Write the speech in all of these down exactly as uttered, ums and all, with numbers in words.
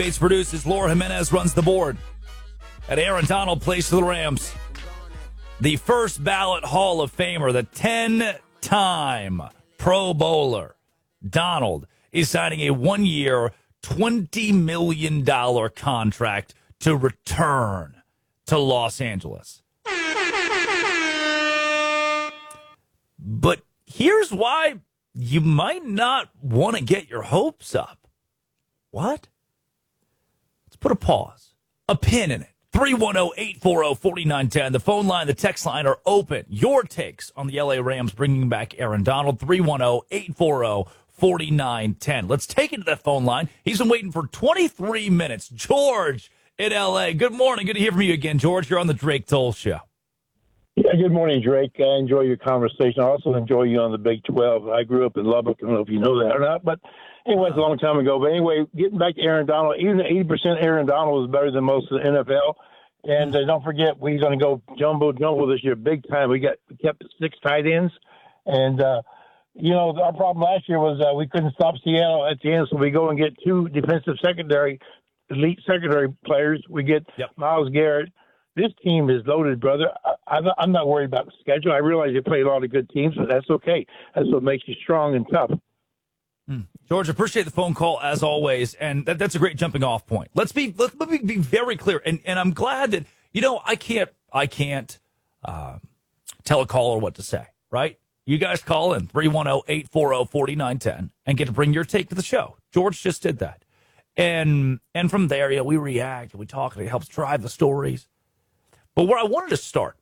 Bates produces. Laura Jimenez runs the board. And Aaron Donald plays for the Rams. The first ballot Hall of Famer, the ten-time Pro Bowler, Donald, is signing a one-year, twenty million dollars contract to return to Los Angeles. But here's why you might not want to get your hopes up. What? Let's put a pause, a pin in it. three one zero, eight four zero, four nine one zero. The phone line, the text line are open. Your takes on the L A Rams bringing back Aaron Donald, three one zero, eight four zero, four nine one zero. Let's take it to that phone line. He's been waiting for twenty-three minutes. George in L A. Good morning. Good to hear from you again, George. You're on the Drake Toll Show. Yeah, good morning, Drake. I enjoy your conversation. I also enjoy you on the Big twelve. I grew up in Lubbock. I don't know if you know that or not, but anyway, it's a long time ago. But anyway, getting back to Aaron Donald, even eighty percent Aaron Donald is better than most of the N F L. And uh, don't forget, we're going to go jumbo jumbo this year, big time. We got we kept six tight ends, and uh, you know our problem last year was uh, we couldn't stop Seattle at the end, so we go and get two defensive secondary, elite secondary players. We get yep. Myles Garrett. This team is loaded, brother. I, I'm not worried about the schedule. I realize you play a lot of good teams, but that's okay. That's what makes you strong and tough. Mm. George, appreciate the phone call as always, and that, that's a great jumping off point. Let's be let's be, be very clear, and, and I'm glad that you know I can't I can't uh, tell a caller what to say, right? You guys call in three one zero, eight four zero, four nine one zero and get to bring your take to the show. George just did that, and and from there, you know, we react, we talk, and it helps drive the stories. But where I wanted to start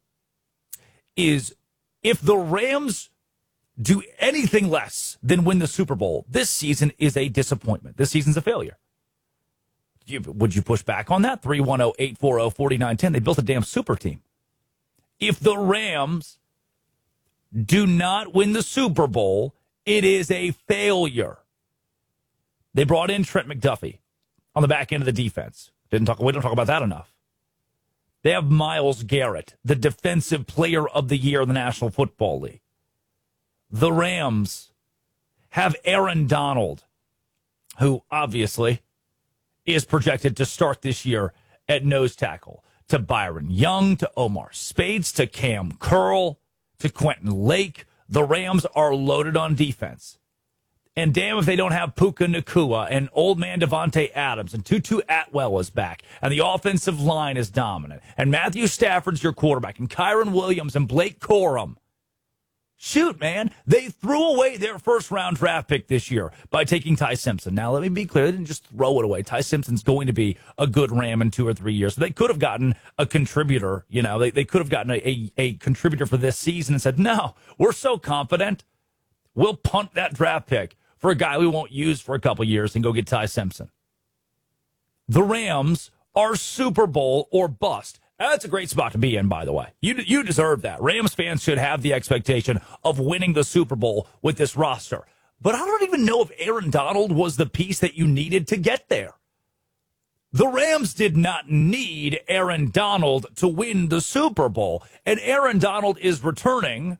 is if the Rams do anything less than win the Super Bowl, this season is a disappointment. This season's a failure. You, would you push back on that? three one zero, eight four zero, four nine one zero. They built a damn super team. If the Rams do not win the Super Bowl, it is a failure. They brought in Trent McDuffie on the back end of the defense. Didn't talk. We don't talk about that enough. They have Myles Garrett, the defensive player of the year in the National Football League. The Rams have Aaron Donald, who obviously is projected to start this year at nose tackle, to Byron Young, to Omar Spades, to Cam Curl, to Quentin Lake. The Rams are loaded on defense. And damn if they don't have Puka Nacua and old man Devontae Adams, and Tutu Atwell is back, and the offensive line is dominant, and Matthew Stafford's your quarterback, and Kyron Williams and Blake Corum. Shoot, man, they threw away their first-round draft pick this year by taking Ty Simpson. Now, let me be clear, they didn't just throw it away. Ty Simpson's going to be a good Ram in two or three years. So they could have gotten a contributor, you know, they, they could have gotten a, a, a contributor for this season and said, no, we're so confident, we'll punt that draft pick for a guy we won't use for a couple years and go get Ty Simpson. The Rams are Super Bowl or bust. That's a great spot to be in, by the way. You you deserve that. Rams fans should have the expectation of winning the Super Bowl with this roster. But I don't even know if Aaron Donald was the piece that you needed to get there. The Rams did not need Aaron Donald to win the Super Bowl. And Aaron Donald is returning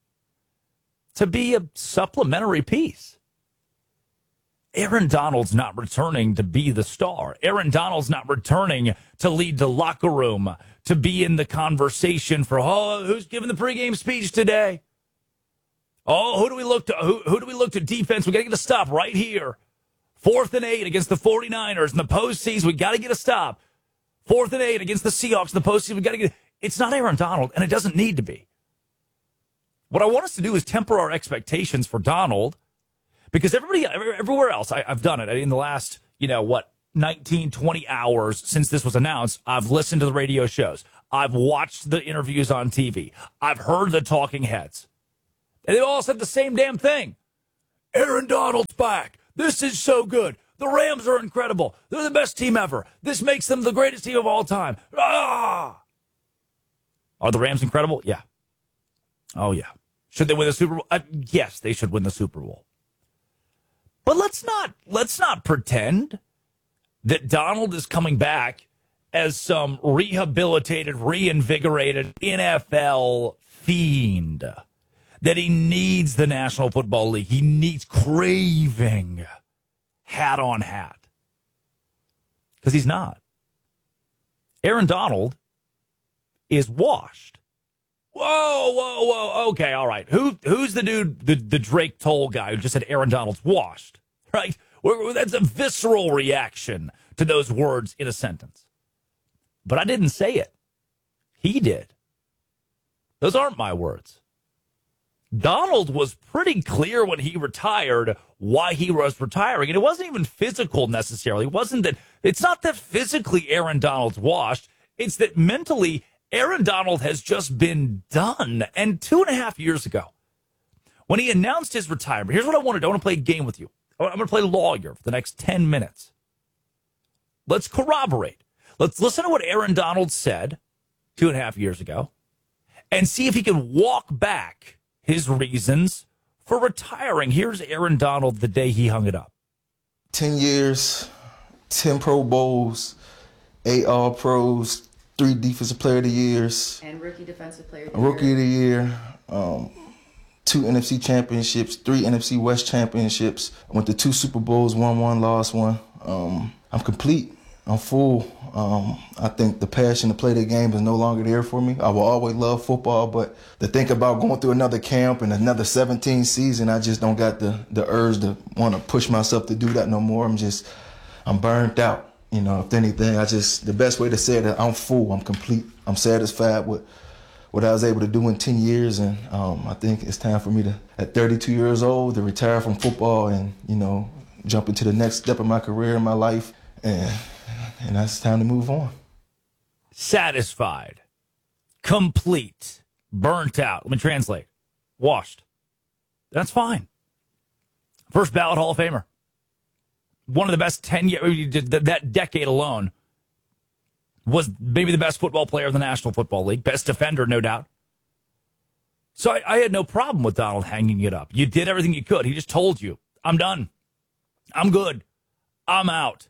to be a supplementary piece. Aaron Donald's not returning to be the star. Aaron Donald's not returning to lead the locker room, to be in the conversation for, oh, who's giving the pregame speech today? Oh, who do we look to? Who, who do we look to defense? We got to get a stop right here. Fourth and eight against the forty-niners in the postseason. We got to get a stop. Fourth and eight against the Seahawks in the postseason. We got to get. It's not Aaron Donald, and it doesn't need to be. What I want us to do is temper our expectations for Donald. Because everybody, everywhere else, I, I've done it in the last, you know, what, nineteen, twenty hours since this was announced. I've listened to the radio shows. I've watched the interviews on T V. I've heard the talking heads. And they all said the same damn thing. Aaron Donald's back. This is so good. The Rams are incredible. They're the best team ever. This makes them the greatest team of all time. Ah! Are the Rams incredible? Yeah. Oh, yeah. Should they win the Super Bowl? Uh, yes, they should win the Super Bowl. But let's not let's not pretend that Donald is coming back as some rehabilitated, reinvigorated N F L fiend. That he needs the National Football League. He needs craving hat on hat. because he's not. Aaron Donald is washed. Whoa, whoa, whoa. Okay, all right. Who who's the dude, the, the Drake Toll guy who just said Aaron Donald's washed? Right? We're, that's a visceral reaction to those words in a sentence. But I didn't say it. He did. Those aren't my words. Donald was pretty clear when he retired why he was retiring. And it wasn't even physical necessarily. It wasn't that, it's not that physically Aaron Donald's washed. It's that mentally Aaron Donald has just been done. And two and a half years ago, when he announced his retirement, here's what I want to do. I want to play a game with you. I'm going to play lawyer for the next ten minutes. Let's corroborate. Let's listen to what Aaron Donald said two and a half years ago and see if he can walk back his reasons for retiring. Here's Aaron Donald the day he hung it up. ten years, ten Pro Bowls, eight All-Pros, three Defensive Player of the Years. And Rookie Defensive Player of the Year. Rookie of the Year. Um, two N F C championships, three N F C West championships. I went to two Super Bowls, won one, lost one. Um, I'm complete. I'm full. Um, I think the passion to play the game is no longer there for me. I will always love football, but to think about going through another camp and another seventeen season, I just don't got the, the urge to want to push myself to do that no more. I'm just, I'm burnt out. You know, if anything, I just, the best way to say it, I'm full. I'm complete. I'm satisfied with what I was able to do in ten years. And um, I think it's time for me to, at thirty-two years old, to retire from football and, you know, jump into the next step of my career in my life. And And that's time to move on. Satisfied. Complete. Burnt out. Let me translate. Washed. That's fine. First ballot Hall of Famer. One of the best ten years, that decade alone, was maybe the best football player in the National Football League. Best defender, no doubt. So I, I had no problem with Donald hanging it up. You did everything you could. He just told you, I'm done. I'm good. I'm out.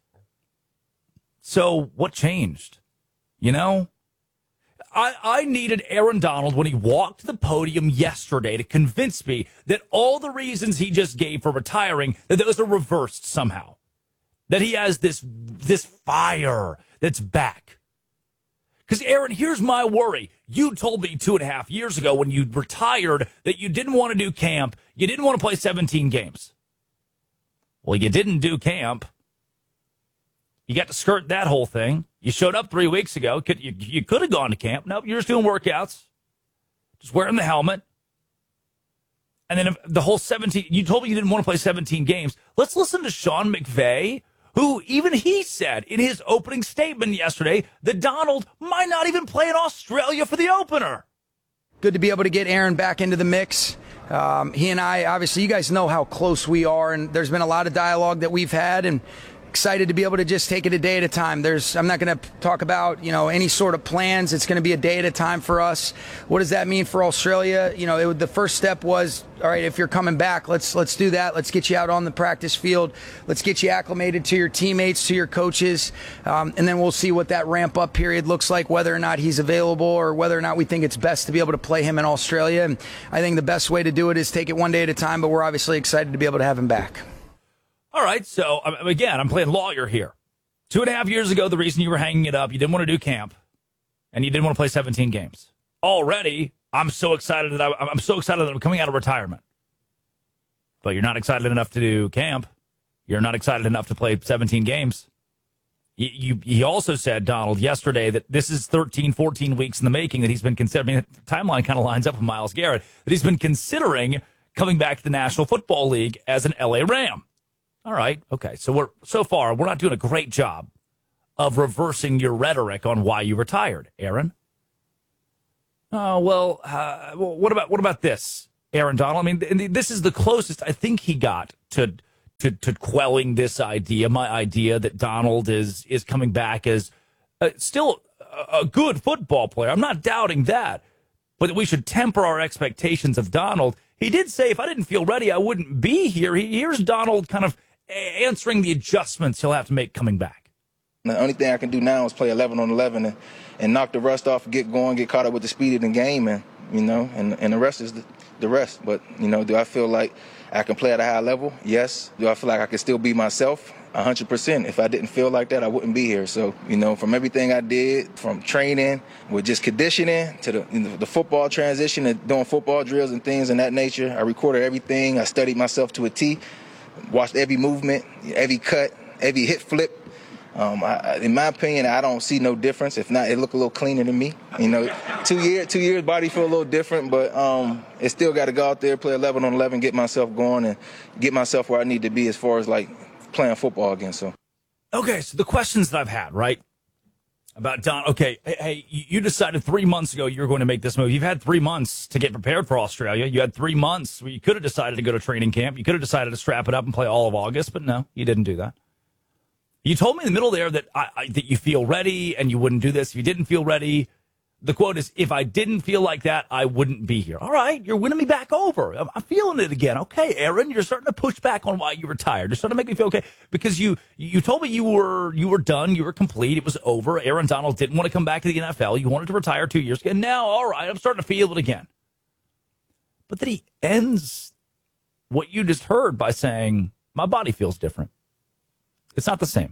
So what changed? You know, I, I needed Aaron Donald when he walked the podium yesterday to convince me that all the reasons he just gave for retiring, that those are reversed somehow. That he has this, this fire that's back. Because, Aaron, here's my worry. You told me two and a half years ago when you retired that you didn't want to do camp. You didn't want to play seventeen games. Well, you didn't do camp. You got to skirt that whole thing. You showed up three weeks ago. Could, you, you could have gone to camp. Nope, you're just doing workouts. Just wearing the helmet. And then the whole seventeen, you told me you didn't want to play seventeen games. Let's listen to Sean McVay, who even he said in his opening statement yesterday that Donald might not even play in Australia for the opener. Good to be able to get Aaron back into the mix. Um, he and I, obviously, you guys know how close we are, and there's been a lot of dialogue that we've had, and excited to be able to just take it a day at a time. There's, I'm not going to talk about, you know, any sort of plans. It's going to be a day at a time for us. What does that mean for Australia? You know, it, the first step was, all right, if you're coming back, let's let's do that. Let's get you out on the practice field. Let's get you acclimated to your teammates, to your coaches, um, and then we'll see what that ramp up period looks like, whether or not he's available or whether or not we think it's best to be able to play him in Australia. And I think the best way to do it is take it one day at a time, but we're obviously excited to be able to have him back. All right, so, again, I'm playing lawyer here. Two and a half years ago, the reason you were hanging it up, you didn't want to do camp, and you didn't want to play seventeen games. Already, I'm so excited that I, I'm so excited that I'm coming out of retirement. But you're not excited enough to do camp. You're not excited enough to play seventeen games. You, you, he also said, Donald, yesterday that this is thirteen, fourteen weeks in the making that he's been considering. I mean, the timeline kind of lines up with Myles Garrett, that he's been considering coming back to the National Football League as an L A Ram. All right, okay. So we're so far we're not doing a great job of reversing your rhetoric on why you retired, Aaron. Oh well, uh, well, what about what about this, Aaron Donald? I mean, this is the closest I think he got to to, to quelling this idea, my idea that Donald is is coming back as uh, still a, a good football player. I'm not doubting that, but we should temper our expectations of Donald. He did say, if I didn't feel ready, I wouldn't be here. He, here's Donald kind of answering the adjustments he'll have to make coming back. The only thing I can do now is play eleven on eleven and, and knock the rust off, get going, get caught up with the speed of the game, and you know, and, and the rest is the, the rest. But, you know, do I feel like I can play at a high level? Yes. Do I feel like I can still be myself? one hundred percent. If I didn't feel like that, I wouldn't be here. So, you know, from everything I did, from training with just conditioning to the, you know, the football transition and doing football drills and things in that nature, I recorded everything. I studied myself to a T, watched every movement, every cut, every hit flip. Um, I, in my opinion, I don't see no difference. If not, it look a little cleaner to me. You know, two years, two years, body feel a little different, but um, it still got to go out there, play eleven on eleven, get myself going, and get myself where I need to be as far as like playing football again. So, okay, so the questions that I've had, right, about Don. Okay, hey, hey, you decided three months ago you were going to make this move. You've had three months to get prepared for Australia. You had three months where you could have decided to go to training camp. You could have decided to strap it up and play all of August, but no, you didn't do that. You told me in the middle there that I, I, that you feel ready and you wouldn't do this if you didn't feel ready. The quote is, if I didn't feel like that, I wouldn't be here. All right, you're winning me back over. I'm, I'm feeling it again. Okay, Aaron, you're starting to push back on why you retired. You're starting to make me feel okay because you you told me you were you were done, you were complete, it was over. Aaron Donald didn't want to come back to the N F L. You wanted to retire two years ago. And now, all right, I'm starting to feel it again. But then he ends what you just heard by saying, my body feels different. It's not the same.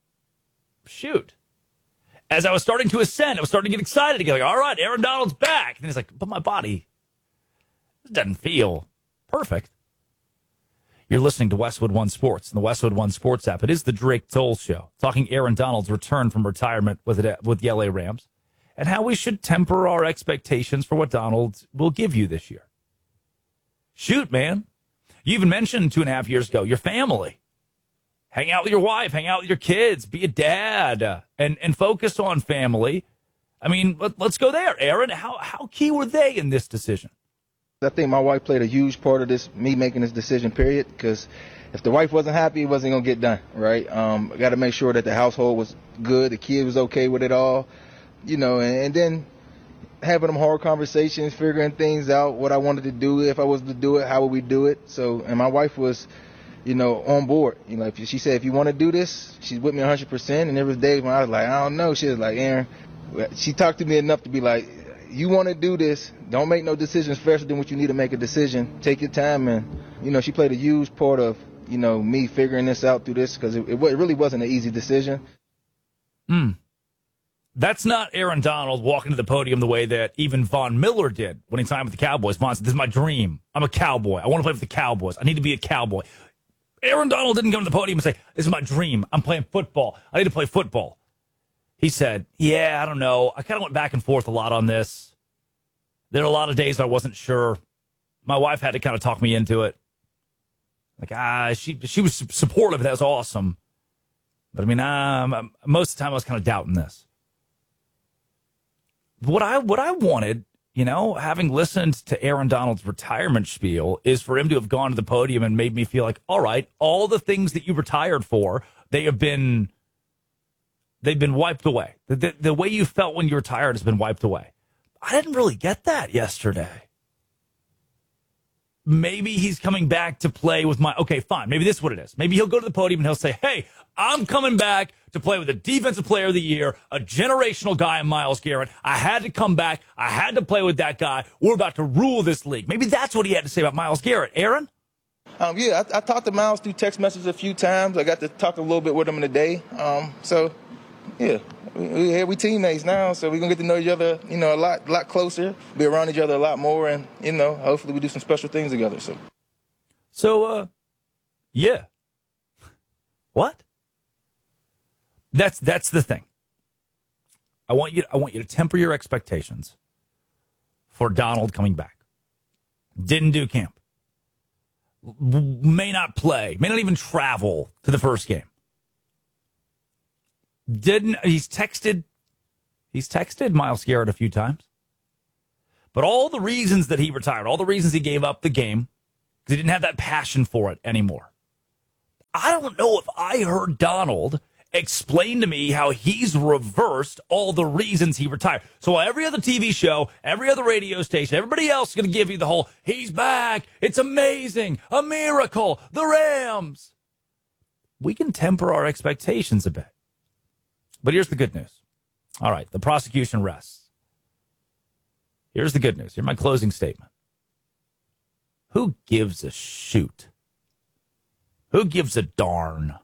Shoot. As I was starting to ascend, I was starting to get excited again. Like, all right, Aaron Donald's back. And he's like, but my body doesn't feel perfect. You're listening to Westwood One Sports and the Westwood One Sports app. It is the Drake Toll Show, talking Aaron Donald's return from retirement with it, with the L A Rams and how we should temper our expectations for what Donald will give you this year. Shoot, man. You even mentioned two and a half years ago, your family. Hang out with your wife, hang out with your kids, be a dad, uh, and, and focus on family. I mean, let, let's go there. Aaron, how, how key were they in this decision? I think my wife played a huge part of this, me making this decision, period, because if the wife wasn't happy, it wasn't going to get done, right? Um, I got to make sure that the household was good, the kid was okay with it all, you know, and, and then having them hard conversations, figuring things out, what I wanted to do, if I was to do it, how would we do it? So, and my wife was, you know, on board. You know, if she said, if you want to do this, she's with me one hundred percent. And there was days when I was like, I don't know. She was like, Aaron, she talked to me enough to be like, you want to do this, don't make no decisions faster than what you need to make a decision. Take your time. And, you know, she played a huge part of, you know, me figuring this out through this because it, it really wasn't an easy decision. Hmm. That's not Aaron Donald walking to the podium the way that even Von Miller did when he signed with the Cowboys. Von said, this is my dream. I'm a Cowboy. I want to play for the Cowboys. I need to be a Cowboy. Aaron Donald didn't come to the podium and say, this is my dream. I'm playing football. I need to play football. He said, yeah, I don't know. I kind of went back and forth a lot on this. There were a lot of days I wasn't sure. My wife had to kind of talk me into it. Like, ah, she she was supportive. That was awesome. But, I mean, um, most of the time I was kind of doubting this. What I what I wanted, you know, having listened to Aaron Donald's retirement spiel, is for him to have gone to the podium and made me feel like, all right, all the things that you retired for, they have been, they've been wiped away. The, the, the way you felt when you retired has been wiped away. I didn't really get that yesterday. Maybe he's coming back to play with my, okay, fine. Maybe this is what it is. Maybe he'll go to the podium and he'll say, hey, I'm coming back to play with the defensive player of the year, a generational guy in Myles Garrett. I had to come back. I had to play with that guy. We're about to rule this league. Maybe that's what he had to say about Myles Garrett. Aaron? Um, yeah, I, I talked to Myles through text messages a few times. I got to talk a little bit with him in the day. Um, so, yeah, we, we, we teammates now, so we're going to get to know each other, you know, a lot, lot closer, be around each other a lot more, and, you know, hopefully we do some special things together. So, so uh, yeah. What? That's that's the thing. I want you I want you to temper your expectations for Donald coming back. Didn't do camp. May not play. May not even travel to the first game. Didn't he's texted he's texted Myles Garrett a few times. But all the reasons that he retired, all the reasons he gave up the game, because he didn't have that passion for it anymore. I don't know if I heard Donald explain to me how he's reversed all the reasons he retired. So every other T V show, every other radio station, everybody else is going to give you the whole, he's back, it's amazing, a miracle, the Rams. We can temper our expectations a bit. But here's the good news. All right, the prosecution rests. Here's the good news. Here's my closing statement. Who gives a shoot? Who gives a darn?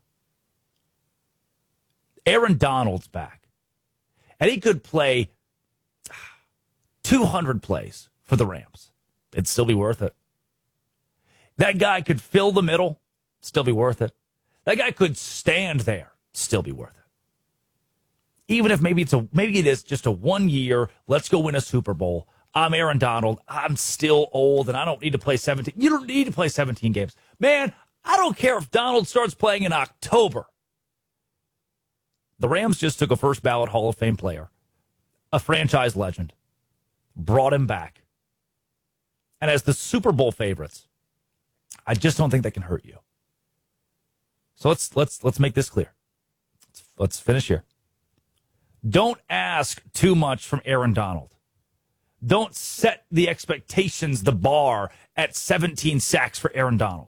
Aaron Donald's back. And he could play two hundred plays for the Rams. It'd still be worth it. That guy could fill the middle, still be worth it. That guy could stand there, still be worth it. Even if maybe it's a maybe it is just a one year, let's go win a Super Bowl. I'm Aaron Donald. I'm still old and I don't need to play seventeen. You don't need to play seventeen games. Man, I don't care if Donald starts playing in October. The Rams just took a first ballot Hall of Fame player, a franchise legend, brought him back. And as the Super Bowl favorites, I just don't think that can hurt you. So let's let's let's make this clear. Let's, let's finish here. Don't ask too much from Aaron Donald. Don't set the expectations, the bar, at seventeen sacks for Aaron Donald.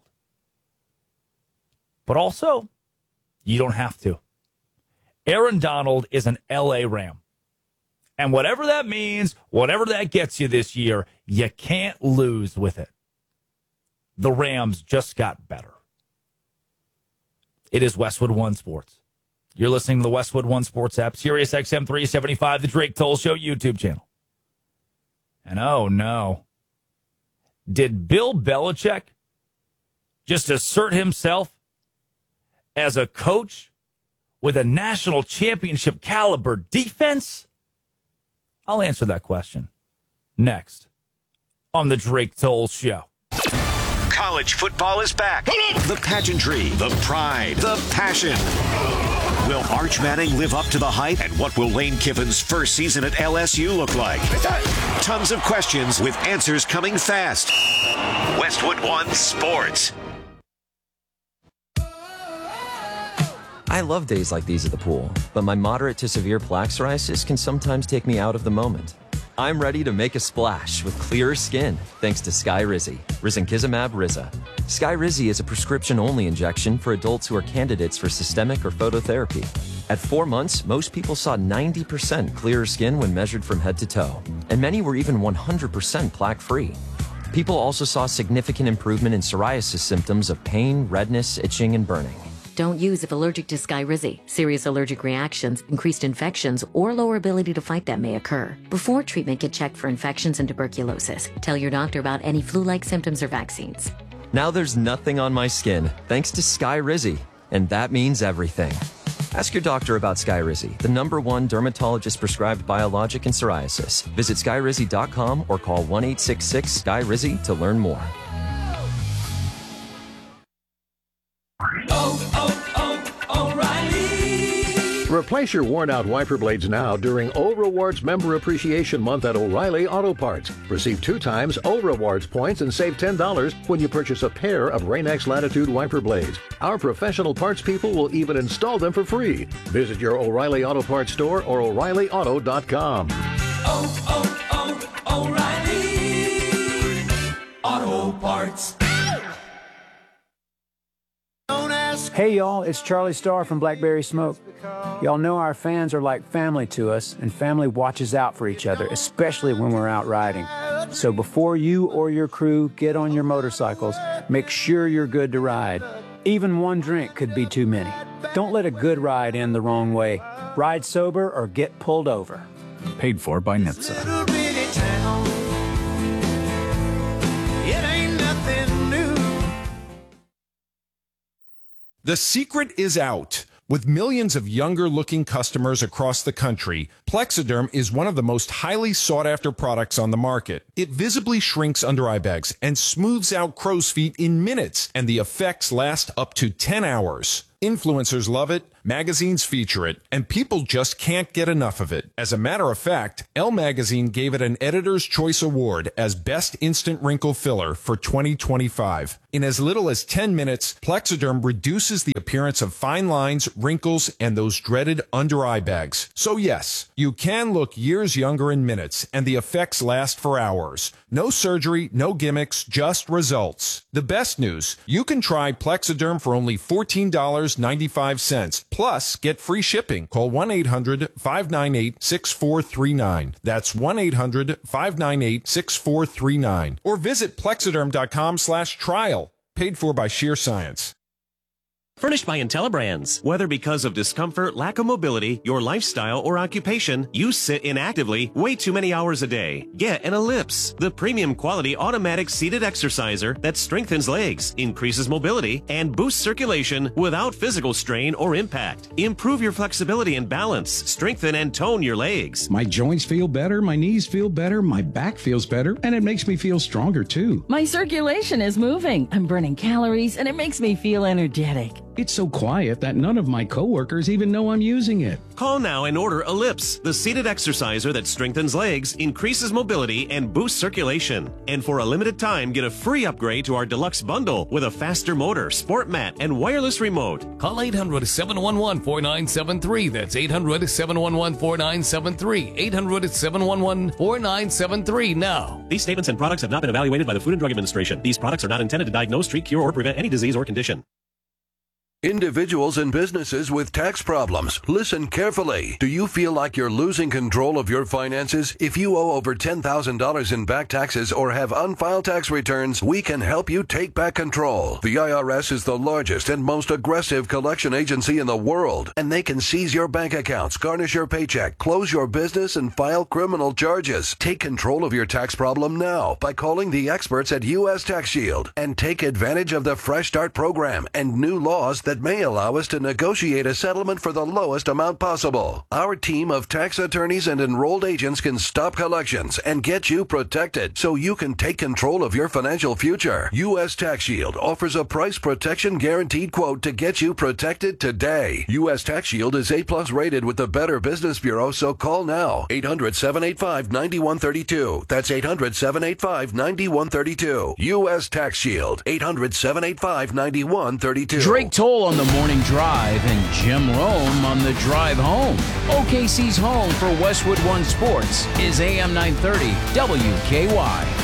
But also, you don't have to. Aaron Donald is an L A Ram. And whatever that means, whatever that gets you this year, you can't lose with it. The Rams just got better. It is Westwood One Sports. You're listening to the Westwood One Sports app, Sirius X M three seventy-five, the Drake Toll Show YouTube channel. And oh no, did Bill Belichick just assert himself as a coach with a national championship caliber defense? I'll answer that question next on the Drake Toll Show. College football is back. The pageantry, the pride, the passion. Will Arch Manning live up to the hype? And what will Lane Kiffin's first season at L S U look like? Tons of questions with answers coming fast. Westwood One Sports. I love days like these at the pool, but my moderate to severe plaque psoriasis can sometimes take me out of the moment. I'm ready to make a splash with clearer skin thanks to Skyrizi, Risankizumab Riza. Skyrizi is a prescription-only injection for adults who are candidates for systemic or phototherapy. At four months, most people saw ninety percent clearer skin when measured from head to toe, and many were even one hundred percent plaque-free. People also saw significant improvement in psoriasis symptoms of pain, redness, itching, and burning. Don't use if allergic to Skyrizi. Serious allergic reactions, increased infections, or lower ability to fight them may occur. Before treatment, get checked for infections and tuberculosis. Tell your doctor about any flu-like symptoms or vaccines. Now there's nothing on my skin thanks to Skyrizi, and that means everything. Ask your doctor about Skyrizi, the number one dermatologist-prescribed biologic in psoriasis. Visit skyrizi dot com or call one eight six six Skyrizi to learn more. Replace your worn-out wiper blades now during O Rewards Member Appreciation Month at O'Reilly Auto Parts. Receive two times O Rewards points and save ten dollars when you purchase a pair of Rain-X Latitude wiper blades. Our professional parts people will even install them for free. Visit your O'Reilly Auto Parts store or O'Reilly Auto dot com. Oh, oh, oh, O'Reilly Auto Parts. Hey y'all, it's Charlie Starr from Blackberry Smoke. Y'all know our fans are like family to us, and family watches out for each other, especially when we're out riding. So before you or your crew get on your motorcycles, make sure you're good to ride. Even one drink could be too many. Don't let a good ride end the wrong way. Ride sober or get pulled over. Paid for by N H T S A. The secret is out. With millions of younger-looking customers across the country, Plexiderm is one of the most highly sought-after products on the market. It visibly shrinks under-eye bags and smooths out crow's feet in minutes, and the effects last up to ten hours. Influencers love it, magazines feature it, and people just can't get enough of it. As a matter of fact, Elle Magazine gave it an Editor's Choice Award as Best Instant Wrinkle Filler for twenty twenty-five. In as little as ten minutes, Plexiderm reduces the appearance of fine lines, wrinkles, and those dreaded under-eye bags. So yes, you can look years younger in minutes, and the effects last for hours. No surgery, no gimmicks, just results. The best news, you can try Plexiderm for only fourteen dollars and ninety-five cents. Plus, get free shipping. Call one eight hundred five nine eight six four three nine. That's one eight hundred five nine eight six four three nine. Or visit plexiderm.com slash trial. Paid for by Sheer Science. Furnished by IntelliBrands. Whether because of discomfort, lack of mobility, your lifestyle, or occupation, you sit inactively way too many hours a day. Get an Ellipse, the premium quality automatic seated exerciser that strengthens legs, increases mobility, and boosts circulation without physical strain or impact. Improve your flexibility and balance, strengthen and tone your legs. My joints feel better, my knees feel better, my back feels better, and it makes me feel stronger too. My circulation is moving. I'm burning calories, and it makes me feel energetic. It's so quiet that none of my coworkers even know I'm using it. Call now and order Ellipse, the seated exerciser that strengthens legs, increases mobility, and boosts circulation. And for a limited time, get a free upgrade to our deluxe bundle with a faster motor, sport mat, and wireless remote. Call eight hundred seven one one four nine seven three. That's eight hundred seven one one four nine seven three. eight hundred seven one one four nine seven three now. These statements and products have not been evaluated by the Food and Drug Administration. These products are not intended to diagnose, treat, cure, or prevent any disease or condition. Individuals and businesses with tax problems, listen carefully. Do you feel like you're losing control of your finances? If you owe over ten thousand dollars in back taxes or have unfiled tax returns, we can help you take back control. The I R S is the largest and most aggressive collection agency in the world, and they can seize your bank accounts, garnish your paycheck, close your business, and file criminal charges. Take control of your tax problem now by calling the experts at U S Tax Shield and take advantage of the Fresh Start program and new laws that that may allow us to negotiate a settlement for the lowest amount possible. Our team of tax attorneys and enrolled agents can stop collections and get you protected so you can take control of your financial future. U S Tax Shield offers a price protection guaranteed quote to get you protected today. U S Tax Shield is A plus rated with the Better Business Bureau, so call now. eight hundred seven eight five nine one three two. That's eight hundred seven eight five nine one three two. U S Tax Shield. eight hundred seven eight five nine one three two. Drake Toll on the morning drive and Jim Rome on the drive home. O K C's home for Westwood One Sports is A M nine thirty W K Y.